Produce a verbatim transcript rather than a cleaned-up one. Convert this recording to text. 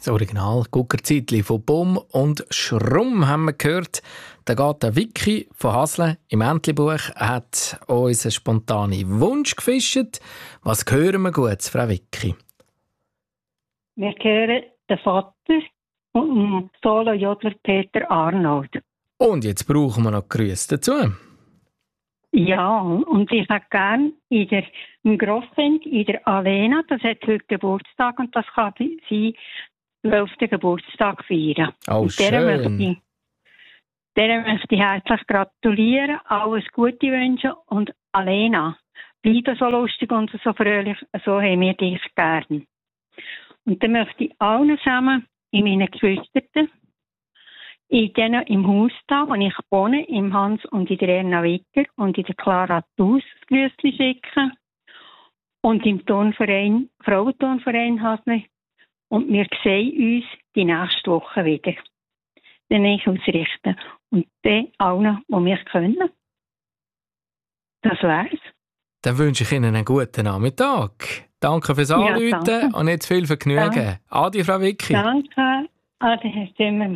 Das Original Guckerzeitli von Bumm und Schrumm haben wir gehört. Da geht der Vicky von Hasle im Entlebuch hat uns einen spontanen Wunsch gefischt. Was hören wir gut, Frau Vicky? Wir hören den Vater und den Solo-Jodler Peter Arnold. Und jetzt brauchen wir noch Grüße dazu. Ja, und ich hätte gerne in der, im Grosskind, in der Alena, das hat heute Geburtstag und das kann sie zwölften Geburtstag feiern. Oh, und der schön. Möchte ich, der möchte ich herzlich gratulieren, alles Gute wünschen und Alena, bleib so lustig und so fröhlich, so haben wir dich gern. Und dann möchte ich allen zusammen, in meinen Geschwistern, in denen im Haus da, wo ich wohne, im Hans und in der Erna Wicker und in der Clara Thus das Grüßchen schicken und im Turnverein, Frauenturnverein Hasle. Und wir sehen uns die nächste Woche wieder. Dann ich ausrichten. Und dann allen, die wir können. Das wär's. Dann wünsche ich Ihnen einen guten Nachmittag. Danke fürs Anrufen ja, und jetzt viel Vergnügen. Danke. Adi, Frau Vicky. Danke. Adi, Herr Zimmermann.